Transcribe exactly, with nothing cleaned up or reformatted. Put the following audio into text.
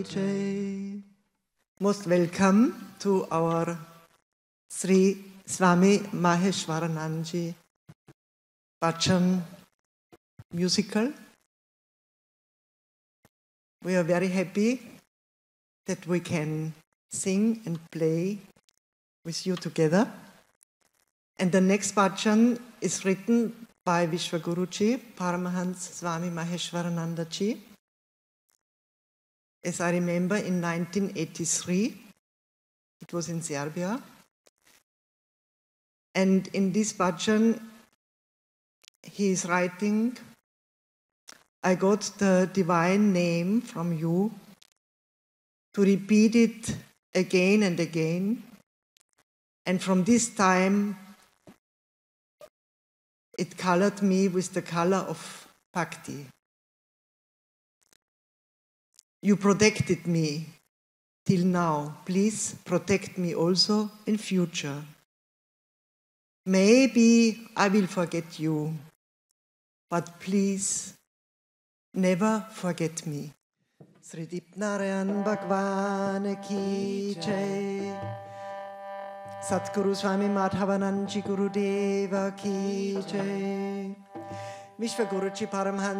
Jai. Most welcome to our Sri Swami Maheshwaranandaji Bhajan musical. We are very happy that we can sing and play with you together. And the next bhajan is written by Vishwaguruji, Paramahansa Swami Maheshwaranandaji. As I remember, in nineteen eighty-three, it was in Serbia. And in this bhajan, he is writing, I got the divine name from you to repeat it again and again. And from this time, it colored me with the color of Bhakti. You protected me till now. Please protect me also in future. Maybe I will forget you, but please never forget me. Sri Dipnarayan Bhagwan Ki Jai. Satguru Swami Madhavanandaji Gurudeva Ki Jai. Vishwaguruji Paramahansa